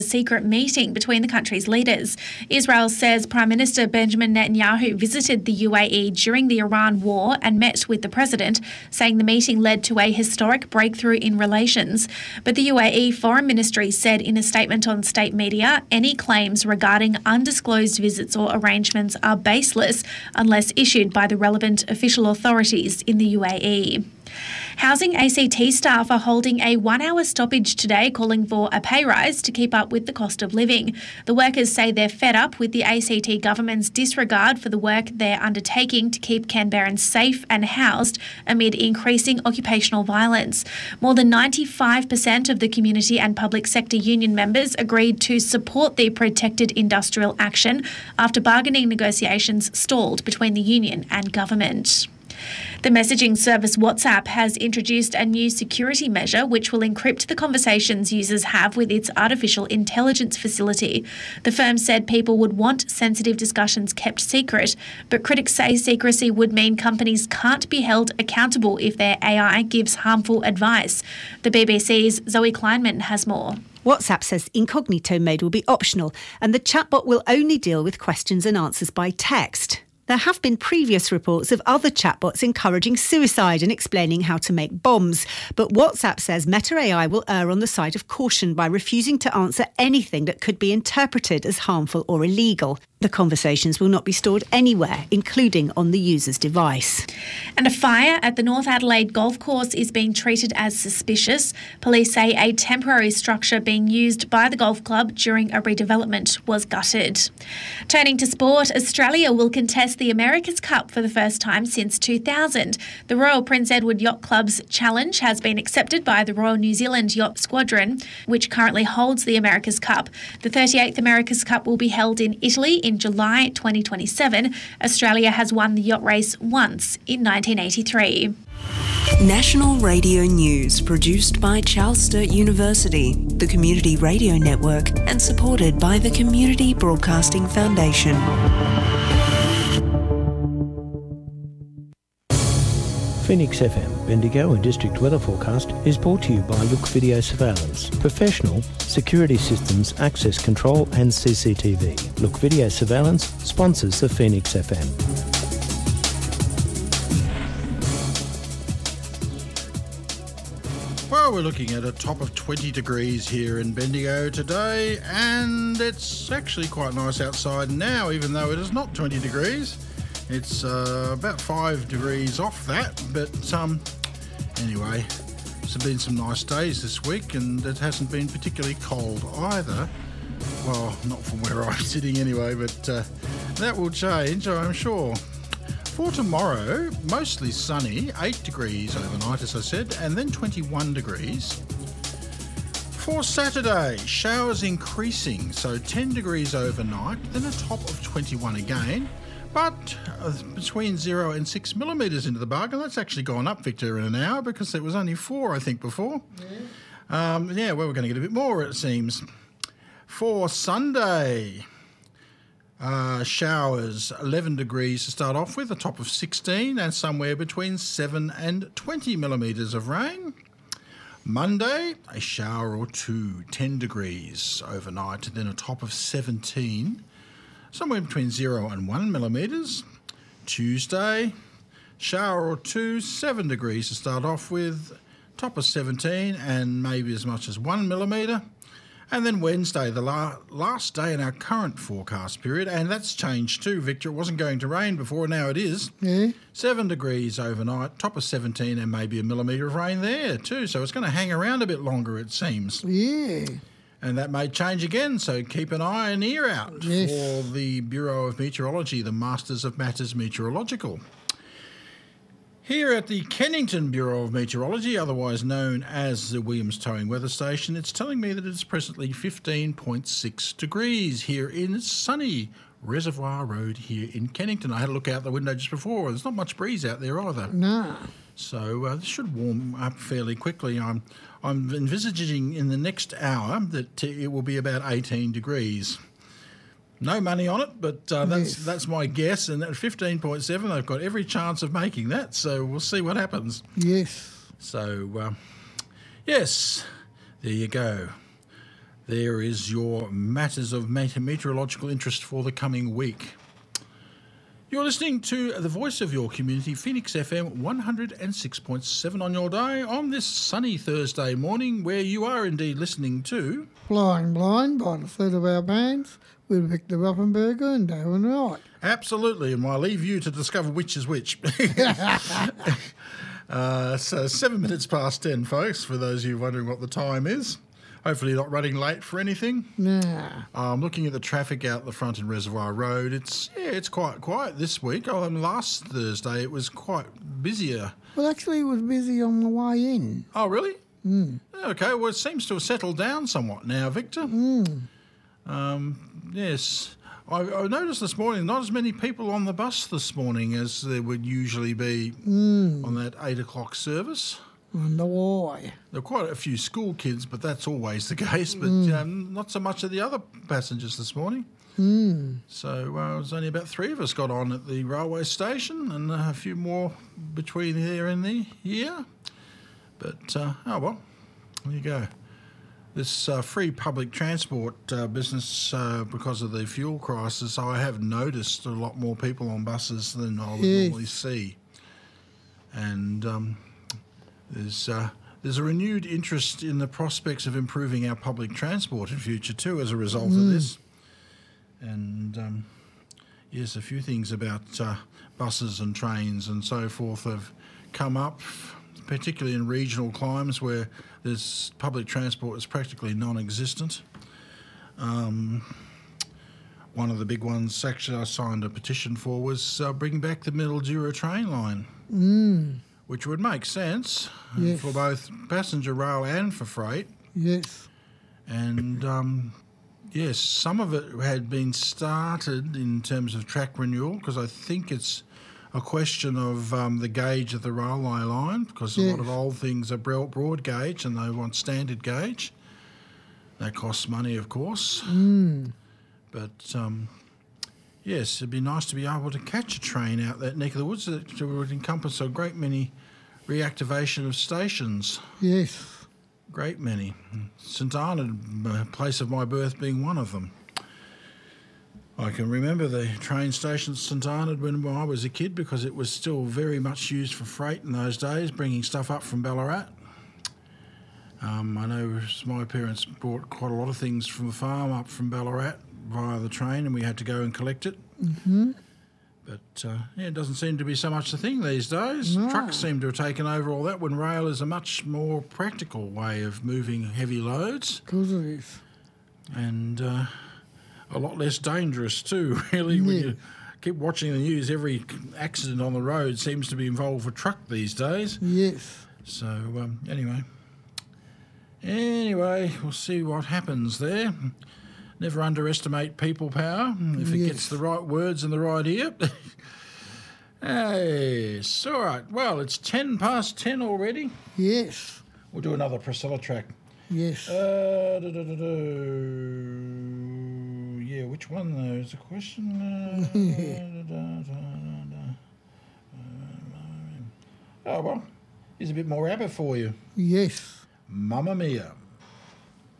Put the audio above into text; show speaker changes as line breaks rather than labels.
secret meeting between the country's leaders. Israel says Prime Minister Benjamin Netanyahu visited the UAE during the Iran war and met with the president, saying the meeting led to a historic breakthrough in relations. But the UAE Foreign Ministry said in a statement on state media, any claims regarding undisclosed visits or arrangements are baseless unless issued by the relevant official authorities in the UAE. Housing ACT staff are holding a 1-hour stoppage today, calling for a pay rise to keep up with the cost of living. The workers say they're fed up with the ACT government's disregard for the work they're undertaking to keep Canberrans safe and housed amid increasing occupational violence. More than 95% of the community and public sector union members agreed to support the protected industrial action after bargaining negotiations stalled between the union and government. The messaging service WhatsApp has introduced a new security measure which will encrypt the conversations users have with its artificial intelligence facility. The firm said people would want sensitive discussions kept secret, but critics say secrecy would mean companies can't be held accountable if their AI gives harmful advice. The BBC's Zoe Kleinman has more.
WhatsApp says incognito mode will be optional and the chatbot will only deal with questions and answers by text. There have been previous reports of other chatbots encouraging suicide and explaining how to make bombs. But WhatsApp says Meta AI will err on the side of caution by refusing to answer anything that could be interpreted as harmful or illegal. The conversations will not be stored anywhere, including on the user's device.
And a fire at the North Adelaide golf course is being treated as suspicious. Police say a temporary structure being used by the golf club during a redevelopment was gutted. Turning to sport, Australia will contest the America's Cup for the first time since 2000. The Royal Prince Edward Yacht Club's challenge has been accepted by the Royal New Zealand Yacht Squadron, which currently holds the America's Cup. The 38th America's Cup will be held in Italy in July 2027. Australia has won the yacht race once in 1983.
National Radio News, produced by Charles Sturt University, the Community Radio Network, and supported by the Community Broadcasting Foundation.
Phoenix FM, Bendigo and District Weather Forecast is brought to you by Look Video Surveillance. Professional security systems, access control and CCTV. Look Video Surveillance sponsors the Phoenix FM.
Well, we're looking at a top of 20 degrees here in Bendigo today, and it's actually quite nice outside now, even though it is not 20 degrees. It's about 5 degrees off that, but anyway, there's been some nice days this week and it hasn't been particularly cold either. Well, not from where I'm sitting anyway, but that will change, I'm sure. For tomorrow, mostly sunny, 8 degrees overnight, as I said, and then 21 degrees. For Saturday, showers increasing, so 10 degrees overnight, then a top of 21 again. But between 0 and 6 millimetres into the bargain. That's actually gone up, Victor, in an hour because it was only 4, I think, before. Yeah, well, we're going to get a bit more, it seems. For Sunday, showers, 11 degrees to start off with, a top of 16 and somewhere between 7 and 20 millimetres of rain. Monday, a shower or two, 10 degrees overnight, and then a top of 17. Somewhere between 0 and 1 millimetres. Tuesday, shower or two, 7 degrees to start off with, top of 17 and maybe as much as 1 millimetre. And then Wednesday, the last day in our current forecast period, and that's changed too, Victor. It wasn't going to rain before, now it is. Yeah. 7 degrees overnight, top of 17 and maybe a millimetre of rain there too. So it's going to hang around a bit longer, it seems.
Yeah.
And that may change again, so keep an eye and ear out for the Bureau of Meteorology, the Masters of Matters Meteorological. Here at the Kennington Bureau of Meteorology, otherwise known as the Williams Towing Weather Station, it's telling me that it's presently 15.6 degrees here in sunny Reservoir Road here in Kennington. I had a look out the window just before. There's not much breeze out there either.
No.
So this should warm up fairly quickly. I'm envisaging in the next hour that it will be about 18 degrees. No money on it, but that's my guess. And at 15.7, they've got every chance of making that. So we'll see what happens.
Yes.
So, yes, there you go. there is your matters of meteorological interest for the coming week. You're listening to the voice of your community, Phoenix FM 106.7 on your day on this sunny Thursday morning, where you are indeed listening to
Flying Blind by the Fleet of Our Bands with Victor Ruffenberger and Darren Wright.
Absolutely, and I'll leave you to discover which is which. So 7 minutes past 10, folks, for those of you wondering what the time is. Hopefully not running late for anything.
Nah.
I'm looking at the traffic out the front in Reservoir Road. It's quite quiet this week. Last Thursday it was quite busier.
Well, actually, it was busy on the way in.
Oh, really? Okay, well, it seems to have settled down somewhat now, Victor. Yes. I noticed this morning not as many people on the bus this morning as there would usually be on that 8 o'clock service.
Wonder why.
There were quite a few school kids, but that's always the case, but not so much of the other passengers this morning. So it was only about 3 of us got on at the railway station and a few more between here and here. But, oh well, there you go. This free public transport business, because of the fuel crisis, I have noticed a lot more people on buses than I would normally see. And there's a renewed interest in the prospects of improving our public transport in future too as a result of this. And yes, a few things about buses and trains and so forth have come up, particularly in regional climes where this public transport is practically non-existent. One of the big ones actually I signed a petition for was bringing back the Mildura train line. Which would make sense for both passenger rail and for freight.
Yes.
And, yes, some of it had been started in terms of track renewal because I think it's a question of the gauge of the railway line because a lot of old things are broad gauge and they want standard gauge. That costs money, of course. But... yes, it'd be nice to be able to catch a train out that neck of the woods that would encompass a great many reactivation of stations.
Yes.
Great many. St Arnaud, place of my birth, being one of them. I can remember the train station at St Arnaud when I was a kid because it was still very much used for freight in those days, bringing stuff up from Ballarat. I know my parents brought quite a lot of things from the farm up from Ballarat via the train and we had to go and collect it. But it doesn't seem to be so much the thing these days.
No.
Trucks seem to have taken over all that when rail is a much more practical way of moving heavy loads.
Of course it is.
And a lot less dangerous too, really. When you keep watching the news, every accident on the road seems to be involved a truck these days.
Yes.
So Anyway, we'll see what happens there. Never underestimate people power if it gets the right words in the right ear. Yes, all right. Well, it's 10 past 10 already.
Yes.
We'll do another Priscilla track.
Yes.
Yeah, which one though is the question? Oh, well, here's a bit more ABBA for you.
Yes.
Mamma Mia.